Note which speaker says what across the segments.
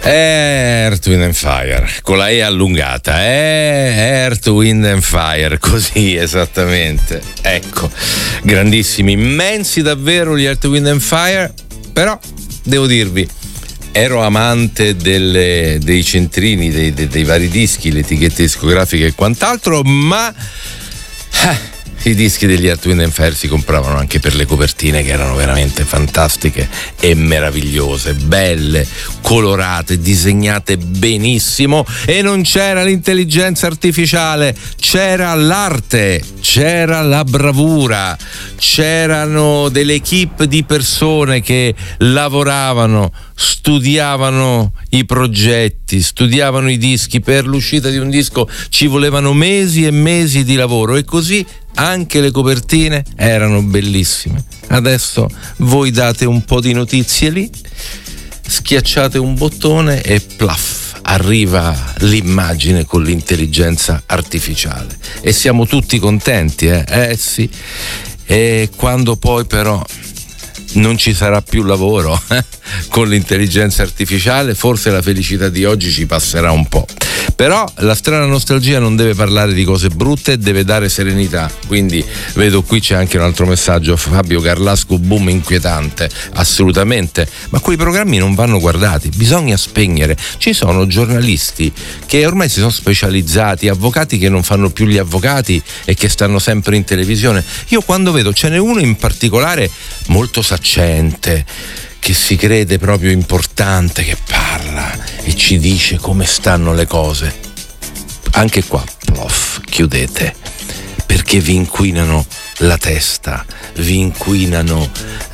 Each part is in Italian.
Speaker 1: Earth, Wind and Fire, con la E allungata, Earth, Wind and Fire, così esattamente. Ecco, grandissimi, immensi davvero gli Earth, Wind and Fire, però devo dirvi, ero amante dei centrini, dei vari dischi, le etichette discografiche e quant'altro, ma i dischi degli Earth, Wind and Fire si compravano anche per le copertine, che erano veramente fantastiche e meravigliose, belle, colorate, disegnate benissimo, e non c'era l'intelligenza artificiale, c'era l'arte, c'era la bravura, c'erano delle equipe di persone che lavoravano, studiavano i progetti, studiavano i dischi. Per l'uscita di un disco ci volevano mesi e mesi di lavoro, e così anche le copertine erano bellissime. Adesso voi date un po' di notizie lì, schiacciate un bottone e plaf, arriva l'immagine con l'intelligenza artificiale e siamo tutti contenti, sì. E quando poi però non ci sarà più lavoro con l'intelligenza artificiale, forse la felicità di oggi ci passerà un po'. Però la strana nostalgia non deve parlare di cose brutte, deve dare serenità. Quindi vedo qui c'è anche un altro messaggio: Fabio Carlasco, boom inquietante. Assolutamente, ma quei programmi non vanno guardati, bisogna spegnere. Ci sono giornalisti che ormai si sono specializzati, avvocati che non fanno più gli avvocati e che stanno sempre in televisione. Io quando vedo, ce n'è uno in particolare molto saccente, che si crede proprio importante, che parla e ci dice come stanno le cose. Anche qua, plof, chiudete, perché vi inquinano la testa, vi inquinano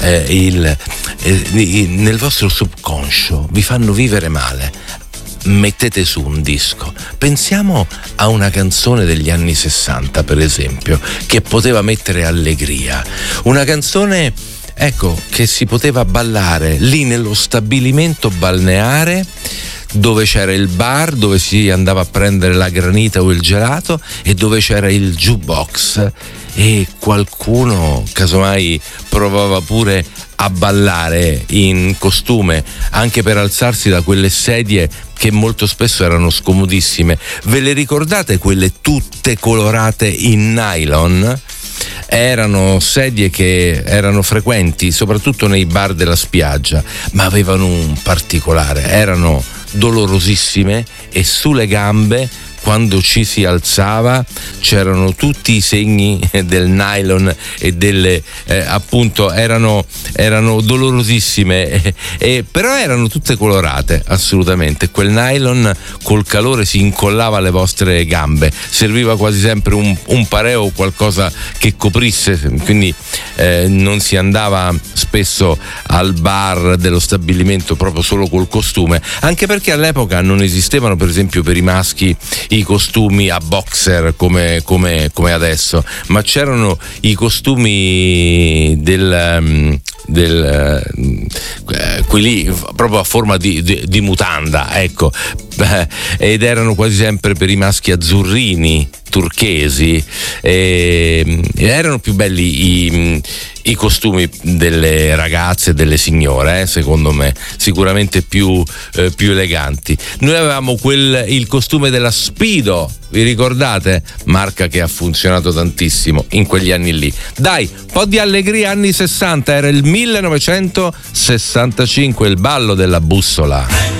Speaker 1: nel vostro subconscio, vi fanno vivere male. Mettete su un disco, pensiamo a una canzone degli anni 60 per esempio, che poteva mettere allegria, una canzone, ecco, che si poteva ballare lì nello stabilimento balneare, dove c'era il bar, dove si andava a prendere la granita o il gelato, e dove c'era il jukebox, e qualcuno casomai provava pure a ballare in costume, anche per alzarsi da quelle sedie che molto spesso erano scomodissime. Ve le ricordate quelle tutte colorate in nylon? Erano sedie che erano frequenti soprattutto nei bar della spiaggia, ma avevano un particolare: erano dolorosissime, e sulle gambe, quando ci si alzava, c'erano tutti i segni del nylon e delle appunto erano dolorosissime, però erano tutte colorate, assolutamente. Quel nylon col calore si incollava alle vostre gambe, serviva quasi sempre un pareo o qualcosa che coprisse, quindi non si andava spesso al bar dello stabilimento proprio solo col costume, anche perché all'epoca non esistevano per esempio per i maschi i costumi a boxer come adesso, ma c'erano i costumi quelli proprio a forma di mutanda, ecco, ed erano quasi sempre per i maschi azzurrini, turchesi, erano più belli i costumi delle ragazze e delle signore, secondo me, sicuramente più eleganti. Noi avevamo il costume della Speedo, vi ricordate? Marca che ha funzionato tantissimo in quegli anni lì. Dai, un po' di allegria, anni 60, era il 1965, il ballo della bussola.